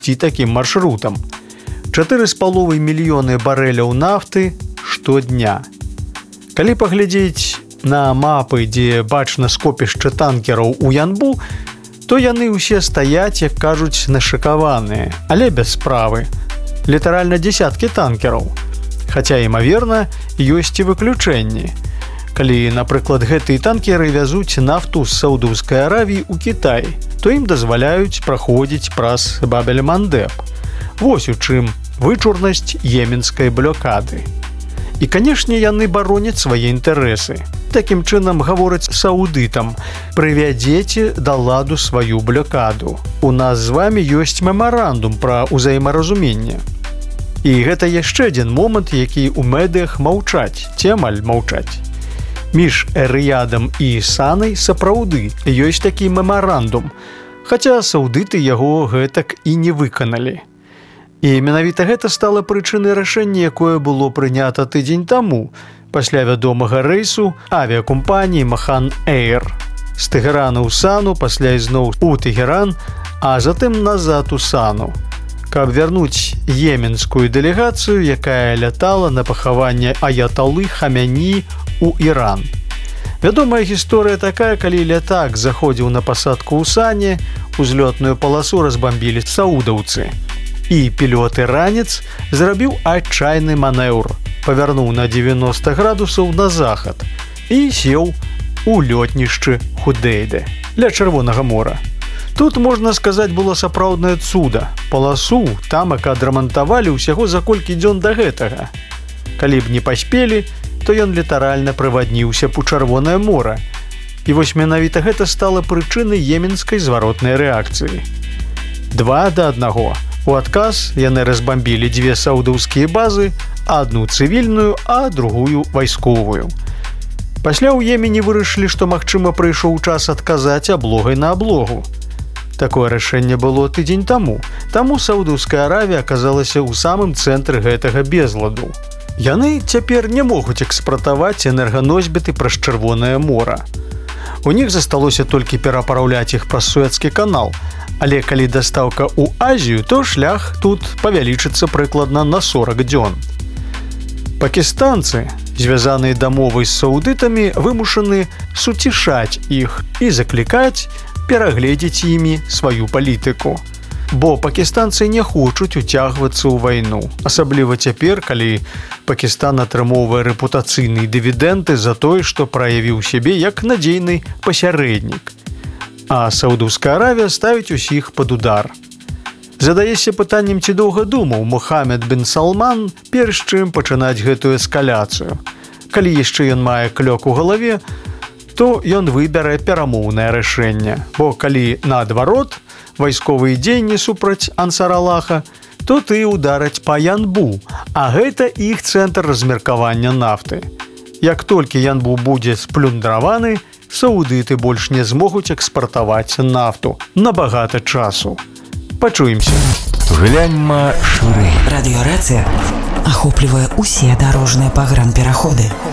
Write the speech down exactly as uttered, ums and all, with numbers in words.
ці такім маршрутам. чатыры з паловай мільёны барэляў нафты штодня. Калі паглядзець на мапы, дзе бачна скопішча танкераў у Янбу, то яны ўсе стаяць, як кажуць, нашыкаваныя, але без справы. Літаральна дзесяткі танкераў. Хаця, імаверна, ёсць і выключэнні. Калі, напрыклад, гэтыя танкеры вязуць нафту з Саудаўскай Аравіі ў Кітай, то ім дазваляюць праходзіць праз Баб-эль-Мандеб. Вось у чым вычурнасць йеменскай блокады. І, канешне, яны бароняць свае інтарэсы. Такім чынам гавораць саудытам: прывядзеце да ладу сваю блокаду. У нас з вамі ёсць мемарандум пра ўзаемаразуменне. І гэта яшчэ адзін момант, які ў медыях маўчаць, ці амаль маўчаць. Між Эр-Рыядам і Санай сапраўды ёсць такі мемарандум, хаця саудыты яго гэтак і не выканалі. І менавіта гэта стала прычынай рашэння, якое было прынята тыдзень таму, пасля вядомага рэйсу авіякомпаніі Махан Эйр. З Тэхерана ў Сану, пасля ізноў у Тэхеран, а затым назад у Сану, каб вярнуць йеменскую дэлегацыю, якая лятала на пахаванне аяталы Хамяні ў Іран. Вядомая гісторыя такая, калі лятак заходзіў на пасадку ў Сане, узлётную паласу разбамбілі саудаўцы. І пілот-іранец зрабіў адчайны манеўр, павярнуў на дзевяноста градусаў на захад і сеў у лётнішчы Худейде ля Чырвонага мора. Тут, можна сказаць, было сапраўднае цуда. Паласу тамак адрамантавалі ўсяго за колькі дзён да гэтага. Калі б не паспелі, то ён літаральна правадніўся б у Чырвонае мора. І вось менавіта гэта стала прычынай йеменскай зваротнай рэакцыі. Два да аднаго. У адказ яны разбамбілі дзве саудаўскія базы, адну цывільную, а другую вайсковую. Пасля ў Йемене вырашылі, што, магчыма, прыйшоў час адказаць аблогай на аблогу. Такое рашэнне было тыдзень таму. Таму Саудаўская Аравія аказалася ў самым цэнтры гэтага безладу. Яны цяпер не могуць экспартаваць энерганосьбіты праз Чырвонае мора. У них засталося толькі перапраўляць іх праз Суэцкі канал, але калі дастаўка ў Азію, то шлях тут павялічыцца прыкладна на сорак дзён. Пакістанцы, звязаныя дамовай з саудытамі, вымушаны суцішаць іх і заклікаць перагледзець імі сваю палітыку. Бо пакістанцы не хочуць уцягвацца ў вайну, асабліва цяпер, калі Пакістан атрымоўвае рэпутацыйныя дывідэнды за тое, што праявіў сябе як надзейны пасярэднік. А Саудаўская Аравія ставіць усіх пад удар. Задаешся пытаннем, ці доўга думаў Мухаммед бін Салман, перш чым пачынаць гэтую эскаляцыю. Калі яшчэ ён мае клёк у галаве, то ён выбярэ перамоўнае рашэнне. Бо калі наадварот, вайсковыя дзеянні супраць Ансар-Аллаха, то ты удараць па Янбу, а гэта іх цэнтр размеркавання нафты. Як толькі Янбу будзе сплюндраваны, саудыты больш не змогуць экспартаваць нафту на багата часу. Пачуемся. Гляньма шырэй. Радыёрацыя ахоплівае ўсе дарожныя пагранпераходы.